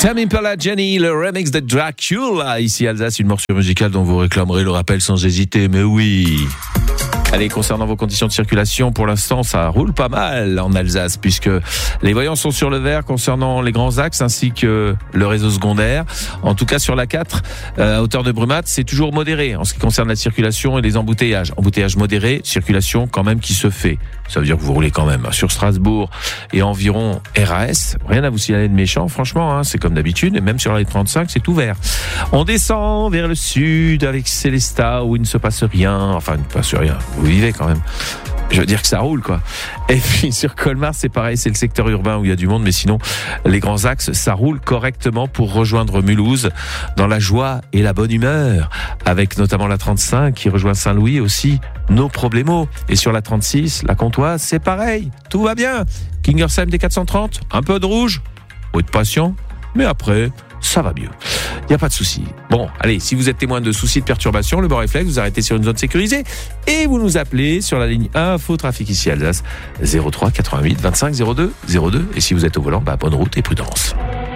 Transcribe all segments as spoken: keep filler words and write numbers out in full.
Tammy Impala, Jenny, le remix de Dracula. Ici Alsace, une morsure musicale dont vous réclamerez le rappel sans hésiter, mais oui. Allez, concernant vos conditions de circulation, pour l'instant, ça roule pas mal en Alsace, puisque les voyants sont sur le vert concernant les grands axes ainsi que le réseau secondaire. En tout cas, sur la quatre, euh, à hauteur de Brumath, c'est toujours modéré en ce qui concerne la circulation et les embouteillages. Embouteillage modéré, circulation quand même qui se fait. Ça veut dire que vous roulez quand même sur Strasbourg et environ R A S. Rien à vous signaler de méchant, franchement, hein, c'est comme d'habitude. Et même sur la trente-cinq, c'est ouvert. On descend vers le sud avec Célestat où il ne se passe rien. Enfin, il ne se passe rien. Vous vivez quand même. Je veux dire que ça roule, quoi. Et puis sur Colmar, c'est pareil, c'est le secteur urbain où il y a du monde, mais sinon, les grands axes, ça roule correctement pour rejoindre Mulhouse dans la joie et la bonne humeur, avec notamment la trente-cinq qui rejoint Saint-Louis aussi, nos problèmes. Et sur la trente-six, la Comtoise, c'est pareil, tout va bien. Kingersheim des quatre cent trente, un peu de rouge, ou de patient, mais après, ça va mieux. Il n'y a pas de souci. Bon, allez, si vous êtes témoin de soucis de perturbation, le bon réflexe, vous arrêtez sur une zone sécurisée et vous nous appelez sur la ligne Info Trafic ici Alsace, zéro trois quatre-vingt-huit vingt-cinq zéro deux zéro deux. Et si vous êtes au volant, bah, bonne route et prudence.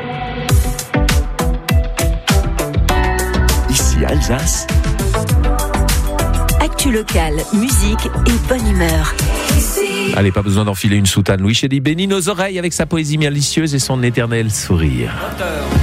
Ici Alsace. Actu locale, musique et bonne humeur. Allez, pas besoin d'enfiler une soutane. Louis Chédid bénit nos oreilles avec sa poésie malicieuse et son éternel sourire.